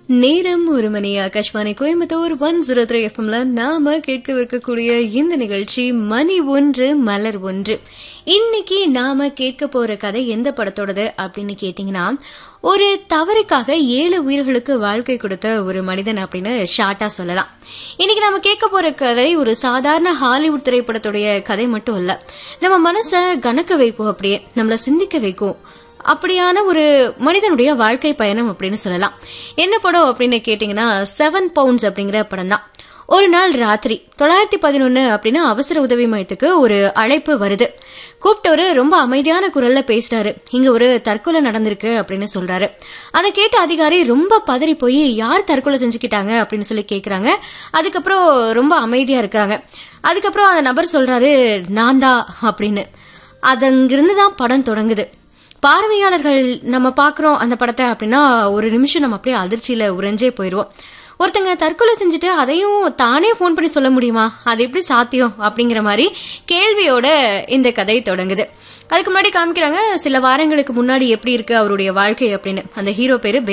நேரம் ஒரு மணி. ஆகாஷ்வாணி கோயம்புத்தூர் 103 எஃப்எம்ல நாம கேட்கவிருக்கக்கூடிய இந்த நிகழ்ச்சி மணி ஒன்று மலர் ஒன்று. இன்னைக்கு நாம கேட்க போற கதை எந்த படத்தோடது அப்படின்னு கேட்டீங்கன்னா, ஒரு தவறுக்காக 7 உயிர்களுக்கு வாழ்க்கை கொடுத்த ஒரு மனிதன் அப்படின்னு ஷார்ட்டா சொல்லலாம். இன்னைக்கு நாம கேட்க போற கதை ஒரு சாதாரண ஹாலிவுட் திரைப்படத்துடைய கதை மட்டும் இல்ல, நம்ம மனசை கணக்க வைக்கும், அப்படியே நம்மள சிந்திக்க வைக்கும். அப்படியான ஒரு மனிதனுடைய வாழ்க்கை பயணம் அப்படின்னு சொல்லலாம். என்ன படம் அப்படின்னு கேட்டீங்கன்னா 7 பவுண்ட்ஸ் அப்படிங்கிற படம் தான். ஒரு நாள் ராத்திரி 911 அப்படின்னு அவசர உதவி மையத்துக்கு ஒரு அழைப்பு வருது. கூப்பிட்டவரு ரொம்ப அமைதியான குரல்ல பேசுறாரு. இங்க ஒரு தற்கொலை நடந்திருக்கு அப்படின்னு சொல்றாரு. அதை கேட்ட அதிகாரி ரொம்ப பதறி போய் யார் தற்கொலை செஞ்சுக்கிட்டாங்க அப்படின்னு சொல்லி கேக்குறாங்க. அதுக்கப்புறம் ரொம்ப அமைதியா இருக்காங்க. அதுக்கப்புறம் அந்த நபர் சொல்றாரு நான் தான் அப்படின்னு. அது அங்கிருந்து தான் படம் தொடங்குது. பார்வையாளர்கள் நம்ம பாக்குறோம் அந்த படத்தை அப்படின்னா ஒரு நிமிஷம் நம்ம அப்படியே அதிர்ச்சியில உறைஞ்சே போயிருவோம். ஒருத்தங்க தற்கொலை செஞ்சுட்டு அதையும் தானே போன் பண்ணி சொல்ல முடியுமா, அது எப்படி சாத்தியம் அப்படிங்கிற மாதிரி கேள்வியோட இந்த கதை தொடங்குது. அதுக்கு முன்னாடி காமிக்கிறாங்க சில வாரங்களுக்கு முன்னாடி எப்படி இருக்கு அவருடைய வாழ்க்கை அப்படின்னு. அந்த ஹீரோ பேரு